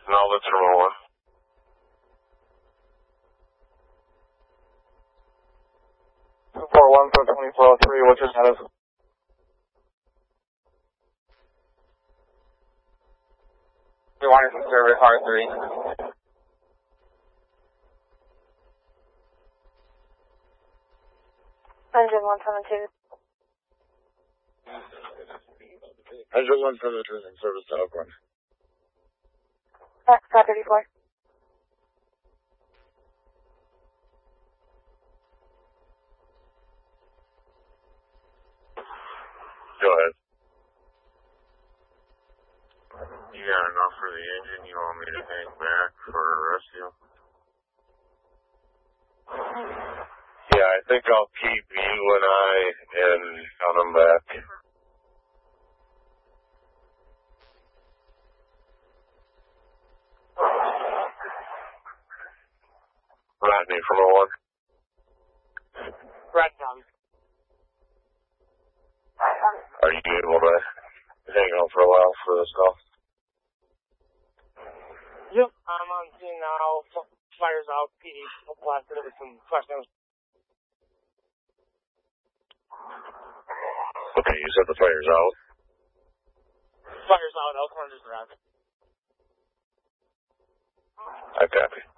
No, that's from 01. 241 for 2403, what's your status? We wanted some service R3. Engine 172. Engine 172 in service to Oakland. Scott 34. Go ahead. You got enough for the engine? You want me to hang back for rescue? Yeah, I think I'll keep you and I and count them back. Rodney from 01. Redtown. Are you able to hang on for a while for this call? Yep, I'm on scene now. Fires out, PD blasted with some flashbangs. Okay, you said the fire's out. Fires out, Elkhorn just arrived. I copy.